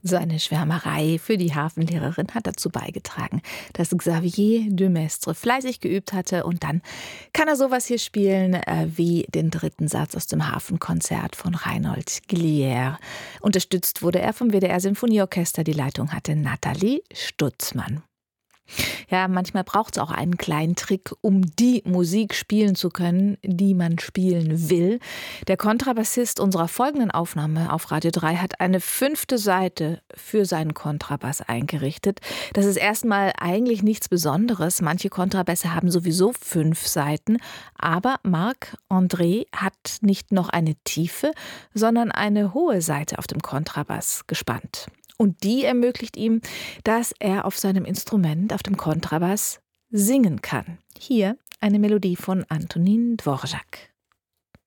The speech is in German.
Seine Schwärmerei für die Hafenlehrerin hat dazu beigetragen, dass Xavier de Maistre fleißig geübt hatte und dann kann er sowas hier spielen wie den dritten Satz aus dem Hafenkonzert von Reinhold Glier. Unterstützt wurde er vom WDR Sinfonieorchester, die Leitung hatte Nathalie Stutzmann. Ja, manchmal braucht es auch einen kleinen Trick, um die Musik spielen zu können, die man spielen will. Der Kontrabassist unserer folgenden Aufnahme auf Radio 3 hat eine 5. Seite für seinen Kontrabass eingerichtet. Das ist erstmal eigentlich nichts Besonderes. Manche Kontrabässe haben sowieso 5 Seiten. Aber Marc-André hat nicht noch eine tiefe, sondern eine hohe Seite auf dem Kontrabass gespannt. Und die ermöglicht ihm, dass er auf seinem Instrument, auf dem Kontrabass, singen kann. Hier eine Melodie von Antonin Dvorak.